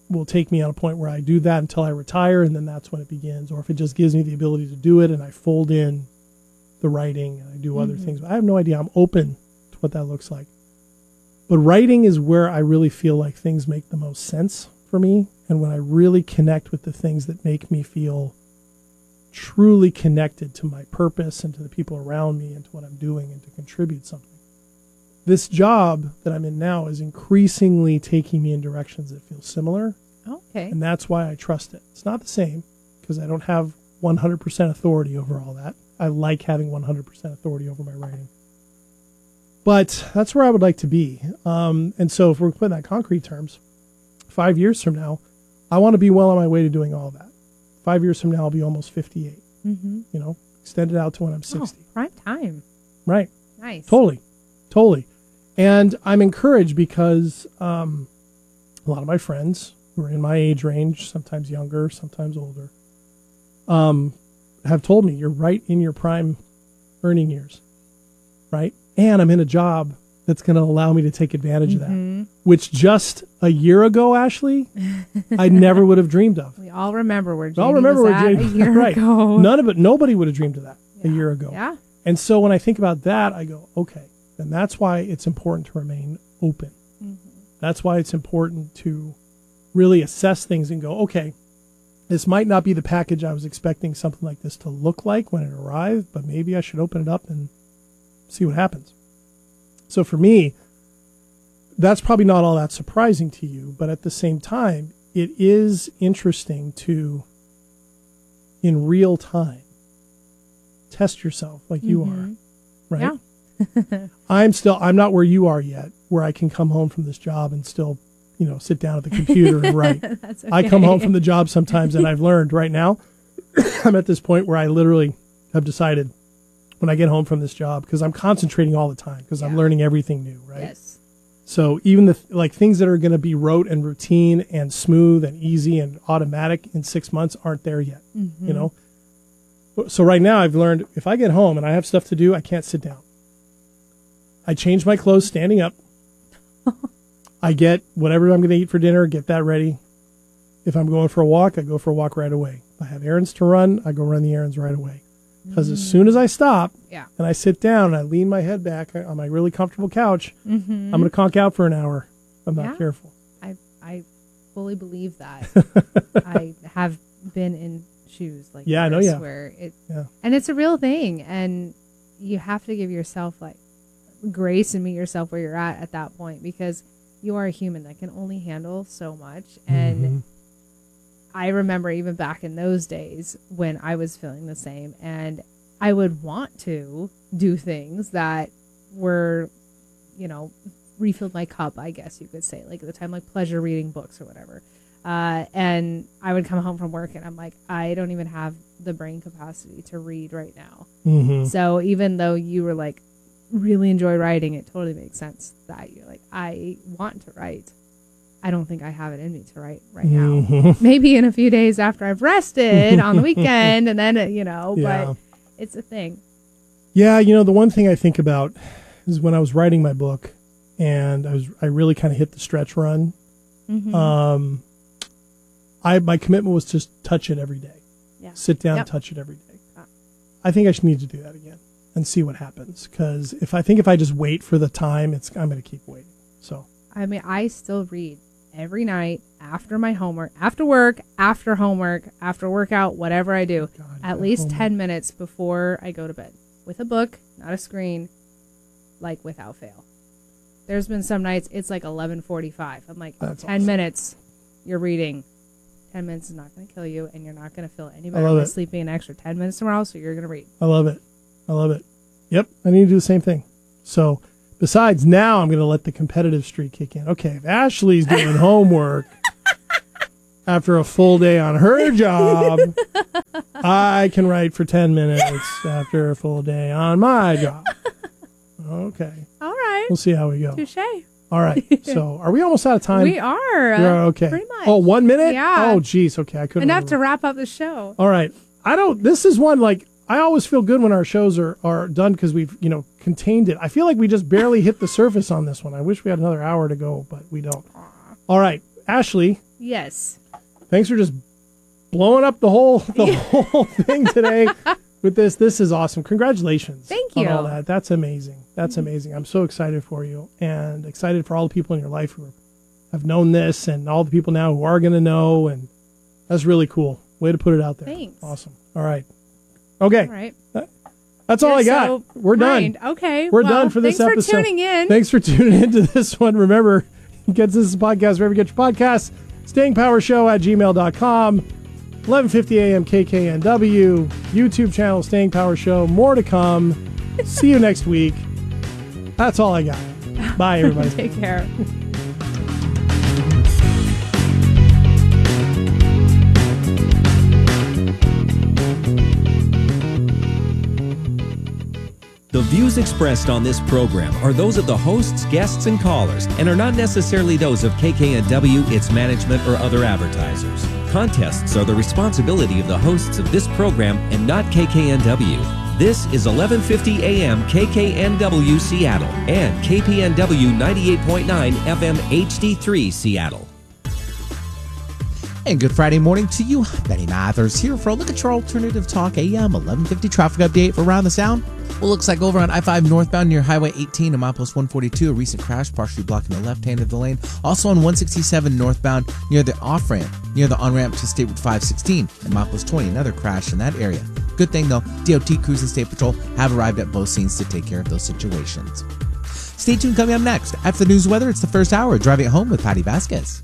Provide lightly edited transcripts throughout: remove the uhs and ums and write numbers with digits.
will take me on a point where I do that until I retire, and then that's when it begins. Or if it just gives me the ability to do it and I fold in the writing and I do other things. I have no idea. I'm open to what that looks like. But writing is where I really feel like things make the most sense for me, and when I really connect with the things that make me feel truly connected to my purpose and to the people around me and to what I'm doing and to contribute something. This job that I'm in now is increasingly taking me in directions that feel similar. Okay. And that's why I trust it. It's not the same because I don't have 100% authority over all that. I like having 100% authority over my writing. But that's where I would like to be. And so if we're putting that in concrete terms, 5 years from now, I want to be well on my way to doing all that. 5 years from now, I'll be almost 58. You know, extend it out to when I'm 60. Oh, prime time. Right. Nice. Totally. And I'm encouraged because a lot of my friends who are in my age range, sometimes younger, sometimes older, have told me you're right in your prime earning years, right? And I'm in a job that's going to allow me to take advantage of that, which just a year ago, Ashley, I never would have dreamed of. We all remember where Jamie was at a year ago. Nobody would have dreamed of that a year ago. Yeah. And so when I think about that, I go, okay, and that's why it's important to remain open. That's why it's important to really assess things and go, okay, this might not be the package I was expecting something like this to look like when it arrived, but maybe I should open it up and see what happens. So for me, that's probably not all that surprising to you, but at the same time, it is interesting to, in real time, test yourself like you are, right? Yeah. I'm not where you are yet, where I can come home from this job and still, sit down at the computer and write. That's okay. I come home from the job sometimes and I've learned right now, I'm at this point where I literally have decided when I get home from this job, because I'm concentrating all the time, because I'm learning everything new, right? Yes. So even the things that are going to be rote and routine and smooth and easy and automatic in 6 months aren't there yet, So right now I've learned if I get home and I have stuff to do, I can't sit down. I change my clothes standing up. I get whatever I'm going to eat for dinner, get that ready. If I'm going for a walk, I go for a walk right away. If I have errands to run, I go run the errands right away. Because as soon as I stop and I sit down and I lean my head back on my really comfortable couch, I'm going to conk out for an hour if I'm not careful. I fully believe that. I have been in shoes like I know, where and it's a real thing, and you have to give yourself like grace and meet yourself where you're at that point, because you are a human that can only handle so much. And I remember even back in those days when I was feeling the same, and I would want to do things that were, refilled my cup, I guess you could say, like at the time, like pleasure reading books or whatever. And I would come home from work and I'm like, I don't even have the brain capacity to read right now. So even though you were like, really enjoy writing, it totally makes sense that you're like, I want to write. I don't think I have it in me to write right now. Maybe in a few days after I've rested on the weekend, and then, but it's a thing. Yeah. The one thing I think about is when I was writing my book and I really kind of hit the stretch run. My commitment was to touch it every day. Sit down, touch it every day. I think I should need to do that again and see what happens. Because if I just wait for the time, I'm going to keep waiting. So, I mean, I still read every night after my homework, after work, after homework, after workout, whatever I do, at least 10 minutes before I go to bed with a book, not a screen, like without fail. There's been some nights it's like 11:45. I'm like, that's 10 awesome. minutes you're reading. 10 minutes is not going to kill you, and you're not going to feel any better by sleeping an extra 10 minutes tomorrow, so you're going to read. I love it. Yep, I need to do the same thing. So, besides, now I'm going to let the competitive streak kick in. Okay, if Ashley's doing homework after a full day on her job, I can write for 10 minutes after a full day on my job. Okay. All right. We'll see how we go. Touché. All right. So, are we almost out of time? We are. Okay. Pretty much. Oh, 1 minute? Yeah. Oh, geez. Okay, I couldn't enough remember. to wrap up the show. All right. This is one, I always feel good when our shows are done because we've, contained it. I feel like we just barely hit the surface on this one. I wish we had another hour to go, but we don't. All right. Ashley, Yes. Thanks for just blowing up the whole thing today with this. This is awesome. Congratulations. Thank you. On all that. That's amazing. That's amazing. I'm so excited for you and excited for all the people in your life who have known this and all the people now who are going to know. And that's really cool. Way to put it out there. Thanks. Awesome. All right. Okay. All right. That's all I got. We're done. Okay. We're done for this episode. Thanks for tuning in. Thanks for tuning into this one. Remember, you get this podcast wherever you get your podcasts. StayingPowerShow@gmail.com. 11:50 a.m. KKNW. YouTube channel Staying Power Show. More to come. See you next week. That's all I got. Bye, everybody. Take care. The views expressed on this program are those of the hosts, guests, and callers, and are not necessarily those of KKNW, its management, or other advertisers. Contests are the responsibility of the hosts of this program and not KKNW. This is 1150 AM KKNW Seattle and KPNW 98.9 FM HD3 Seattle. And good Friday morning to you. Benny Mathers here for a look at your alternative talk AM 1150 traffic update for Around the Sound. Well, looks like over on I-5 northbound near Highway 18 and milepost 142, a recent crash partially blocking the left hand of the lane. Also on 167 northbound near the off-ramp, near the on-ramp to State Route 516 and milepost 20, another crash in that area. Good thing though, DOT crews and State Patrol have arrived at both scenes to take care of those situations. Stay tuned. Coming up next, after the news weather, it's the first hour, Driving It Home with Patty Vasquez.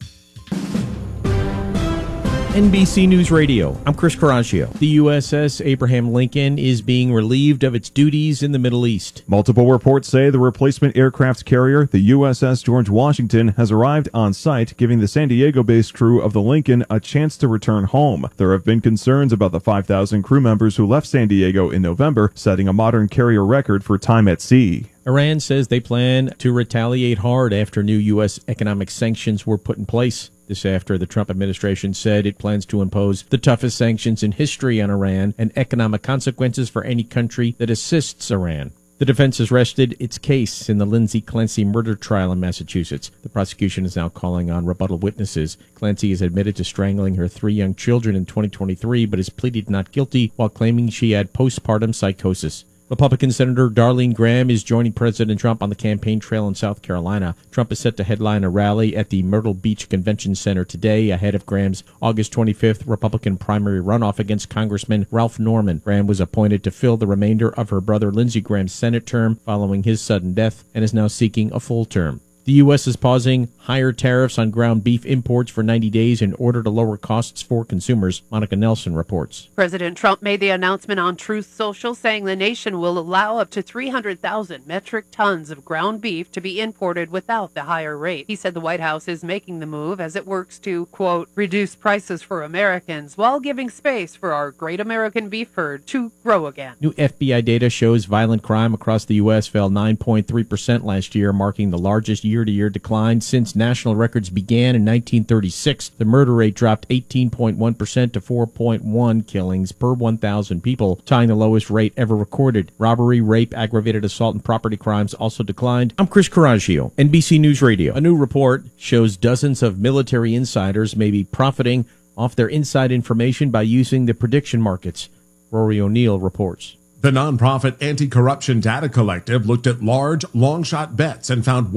NBC News Radio. I'm Chris Coraggio. The USS Abraham Lincoln is being relieved of its duties in the Middle East. Multiple reports say the replacement aircraft carrier, the USS George Washington, has arrived on site, giving the San Diego-based crew of the Lincoln a chance to return home. There have been concerns about the 5,000 crew members who left San Diego in November, setting a modern carrier record for time at sea. Iran says they plan to retaliate hard after new U.S. economic sanctions were put in place. This after the Trump administration said it plans to impose the toughest sanctions in history on Iran and economic consequences for any country that assists Iran. The defense has rested its case in the Lindsay Clancy murder trial in Massachusetts. The prosecution is now calling on rebuttal witnesses. Clancy has admitted to strangling her 3 young children in 2023, but has pleaded not guilty while claiming she had postpartum psychosis. Republican Senator Darlene Graham is joining President Trump on the campaign trail in South Carolina. Trump is set to headline a rally at the Myrtle Beach Convention Center today ahead of Graham's August 25th Republican primary runoff against Congressman Ralph Norman. Graham was appointed to fill the remainder of her brother Lindsey Graham's Senate term following his sudden death and is now seeking a full term. The U.S. is pausing higher tariffs on ground beef imports for 90 days in order to lower costs for consumers. Monica Nelson reports. President Trump made the announcement on Truth Social, saying the nation will allow up to 300,000 metric tons of ground beef to be imported without the higher rate. He said the White House is making the move as it works to, quote, reduce prices for Americans while giving space for our great American beef herd to grow again. New FBI data shows violent crime across the U.S. fell 9.3% last year, marking the largest year-to-year decline since national records began in 1936. The murder rate dropped 18.1% to 4.1 killings per 1,000 people, tying the lowest rate ever recorded. Robbery, rape, aggravated assault, and property crimes also declined. I'm Chris Coraggio, NBC News Radio. A new report shows dozens of military insiders may be profiting off their inside information by using the prediction markets. Rory O'Neill reports. The nonprofit Anti-Corruption Data Collective looked at large, long-shot bets and found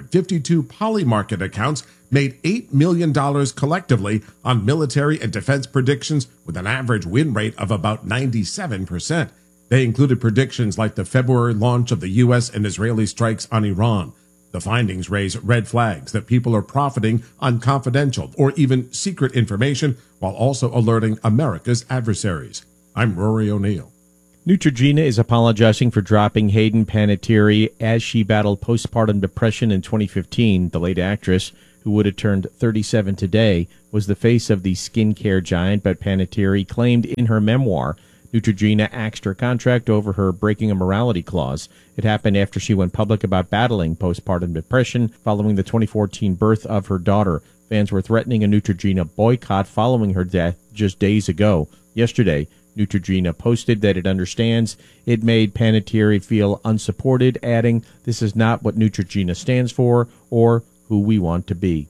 152 Polymarket accounts made $8 million collectively on military and defense predictions with an average win rate of about 97%. They included predictions like the February launch of the U.S. and Israeli strikes on Iran. The findings raise red flags that people are profiting on confidential or even secret information while also alerting America's adversaries. I'm Rory O'Neill. Neutrogena is apologizing for dropping Hayden Panettiere as she battled postpartum depression in 2015. The late actress, who would have turned 37 today, was the face of the skincare giant, but Panettiere claimed in her memoir Neutrogena axed her contract over her breaking a morality clause. It happened after she went public about battling postpartum depression following the 2014 birth of her daughter. Fans were threatening a Neutrogena boycott following her death just days ago. Yesterday, Neutrogena posted that it understands it made Panettiere feel unsupported, adding, "This is not what Neutrogena stands for or who we want to be."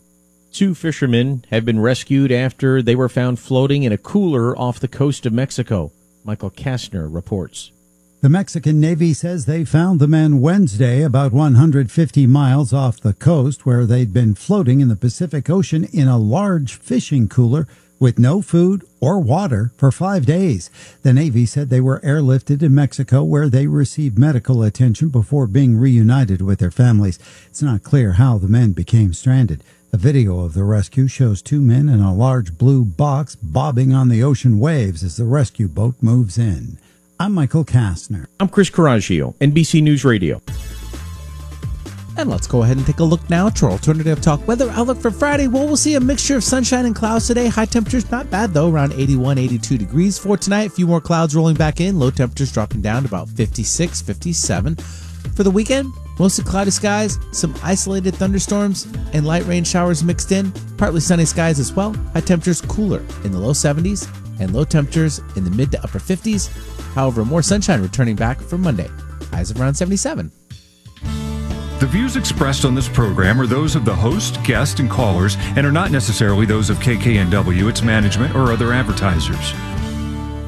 2 fishermen have been rescued after they were found floating in a cooler off the coast of Mexico. Michael Kastner reports. The Mexican Navy says they found the men Wednesday about 150 miles off the coast, where they'd been floating in the Pacific Ocean in a large fishing cooler with no food or water for 5 days. The Navy said they were airlifted to Mexico, where they received medical attention before being reunited with their families. It's not clear how the men became stranded. A video of the rescue shows 2 men in a large blue box bobbing on the ocean waves as the rescue boat moves in. I'm Michael Kastner. I'm Chris Coraggio, NBC News Radio. And let's go ahead and take a look now at your Alternative Talk weather outlook for Friday. Well, we'll see a mixture of sunshine and clouds today. High temperatures not bad, though, around 81, 82 degrees. For tonight, a few more clouds rolling back in. Low temperatures dropping down to about 56, 57. For the weekend, mostly cloudy skies, some isolated thunderstorms, and light rain showers mixed in. Partly sunny skies as well. High temperatures cooler in the low 70s and low temperatures in the mid to upper 50s. However, more sunshine returning back for Monday. Highs of around 77. The views expressed on this program are those of the host, guest, and callers, and are not necessarily those of KKNW, its management, or other advertisers.